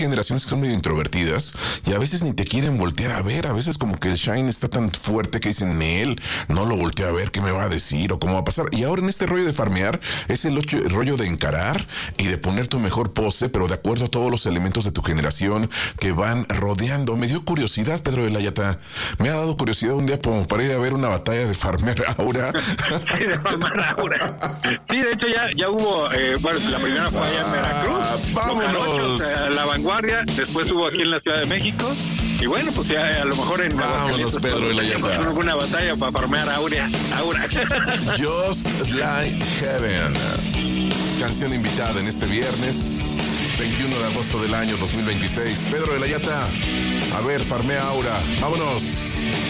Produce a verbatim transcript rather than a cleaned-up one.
generaciones que son medio introvertidas y a veces ni te quieren voltear a ver. A veces como que el shine está tan fuerte que dicen, él no lo voltea a ver, qué me va a decir o cómo va a pasar. Y ahora en este rollo de farmear es el, ocho, el rollo de encarar y de poner tu mejor pose, pero de acuerdo a todos los elementos de tu generación que van rodeando. Me dio curiosidad, Pedro de la Yata. Me ha dado curiosidad un día como para ir a ver una batalla de farmear aura. Sí, de farmear aura. Sí, de hecho ya, ya hubo, eh, bueno, la primera fue allá en Veracruz. Ah, vámonos. Los Jarochos, la Vanguardia, después hubo aquí en la Ciudad de México. Y bueno, pues ya a lo mejor en vámonos, Pedro de la Yata. Una batalla para farmear aura. aura. Just Like Heaven. Canción invitada en este viernes veintiuno de agosto del año dos mil veintiséis. Pedro de la Yata, a ver, farmea aura. Vámonos.